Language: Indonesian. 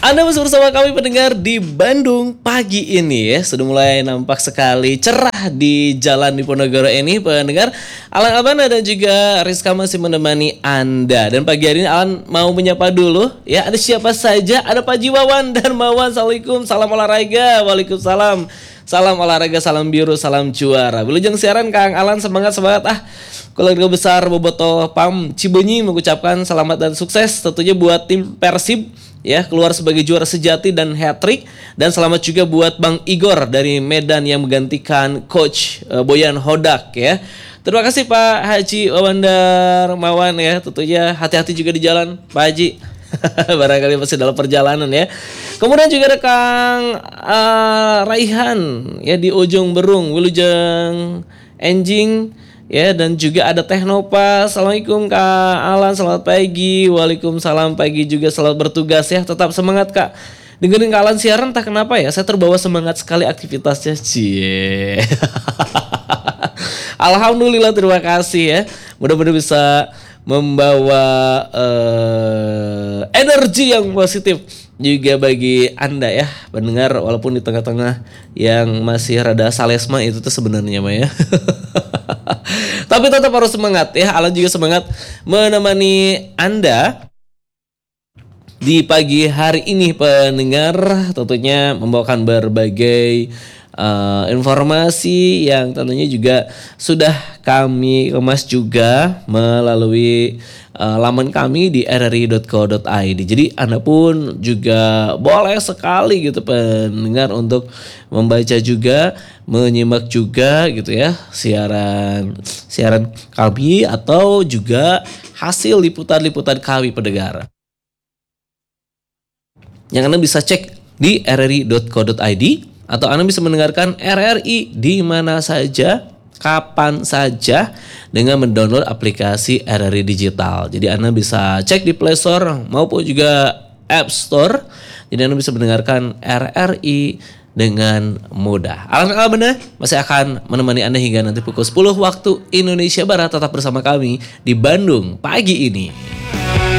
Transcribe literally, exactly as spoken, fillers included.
Anda masih bersama kami pendengar di Bandung pagi ini ya. Sudah mulai nampak sekali cerah di jalan Diponegoro ini pendengar. Alan Abana dan juga Rizka masih menemani Anda. Dan pagi hari ini Alan mau menyapa dulu ya. Ada siapa saja? Ada Pak Jiwawan dan Mawan. Assalamualaikum, salam olahraga. Waalaikumsalam. Salam olahraga, salam biru, salam juara. Wilujeng siaran Kang Alan, semangat semangat ah. Keluarga besar Boboto Pam Cibeunyi mengucapkan selamat dan sukses tentunya buat tim Persib ya, keluar sebagai juara sejati dan hat-trick, dan selamat juga buat Bang Igor dari Medan yang menggantikan coach uh, Boyan Hodak ya. Terima kasih Pak Haji Wawandar Mawan ya, tentunya hati-hati juga di jalan Pak Haji. Barangkali masih dalam perjalanan ya. Kemudian juga ada Kang uh, Raihan ya di Ujung Berung, Wilujeng Enjing ya, dan juga ada Teknopa. Assalamualaikum Kak Alan, selamat pagi. Waalaikumsalam, pagi juga, selamat bertugas ya. Tetap semangat Kak. Dengerin Kak Alan siaran, entah kenapa ya, saya terbawa semangat sekali aktivitasnya. Cie. Alhamdulillah, terima kasih ya. Mudah-mudahan bisa membawa uh, energi yang positif juga bagi Anda ya pendengar, walaupun di tengah-tengah yang masih rada salesma itu tuh sebenarnya mah ya. Tapi tetap harus semangat ya. Alan juga semangat menemani Anda di pagi hari ini pendengar, tentunya membawakan berbagai uh, informasi yang tentunya juga sudah kami kemas juga melalui uh, laman kami di r r i dot co dot i d. Jadi Anda pun juga boleh sekali gitu pendengar untuk membaca juga, menyimak juga gitu ya siaran siaran kami atau juga hasil liputan-liputan kami pendengar. Yang Anda bisa cek di r r i dot co dot i d atau Anda bisa mendengarkan R R I di mana saja, kapan saja dengan mendownload aplikasi R R I Digital. Jadi Anda bisa cek di Play Store maupun juga App Store. Jadi Anda bisa mendengarkan R R I dengan mudah. Alan Abana masih akan menemani Anda hingga nanti pukul sepuluh waktu Indonesia Barat. Tetap bersama kami di Bandung pagi ini.